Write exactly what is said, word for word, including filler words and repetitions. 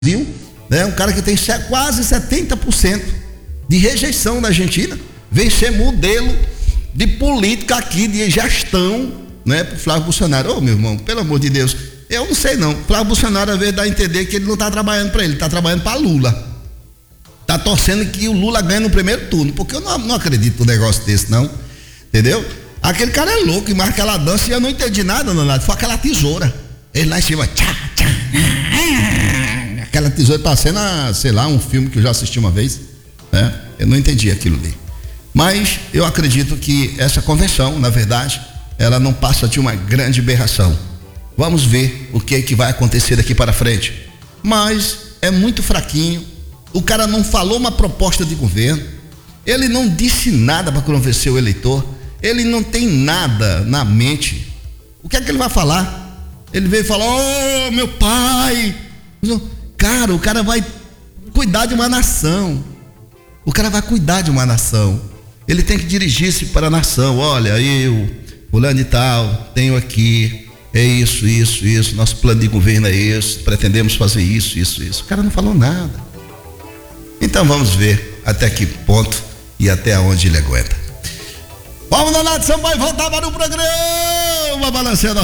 Brasil, né? Um cara que tem quase setenta por cento de rejeição na Argentina, vem ser modelo de política aqui, de gestão, né, pro Flávio Bolsonaro. Ô, meu irmão, pelo amor de Deus, eu não sei não, Flávio Bolsonaro às vezes dá a entender que ele não tá trabalhando para ele, ele tá trabalhando para Lula, tá torcendo que o Lula ganhe no primeiro turno, porque eu não, não acredito num negócio desse não, entendeu? Aquele cara é louco e marca aquela dança e eu não entendi nada, Donato, foi aquela tesoura, ele lá em cima, tchá, tchá, aquela tesoura parecendo, sei lá, um filme que eu já assisti uma vez, né? Eu não entendi aquilo ali. Mas eu acredito que essa convenção, na verdade, ela não passa de uma grande berração. Vamos ver o que é que vai acontecer daqui para frente. Mas é muito fraquinho. O cara não falou uma proposta de governo. Ele não disse nada para convencer o eleitor. Ele não tem nada na mente. O que é que ele vai falar? Ele veio falar: oh, meu pai. Cara, o cara vai cuidar de uma nação. O cara vai cuidar de uma nação. Ele tem que dirigir-se para a nação. Olha, eu, fulano e tal, tenho aqui, é isso, isso, isso, nosso plano de governo é isso, pretendemos fazer isso, isso, isso. O cara não falou nada. Então vamos ver até que ponto e até onde ele aguenta. Vamos, Donato Sampaio, voltar para o programa Balanceando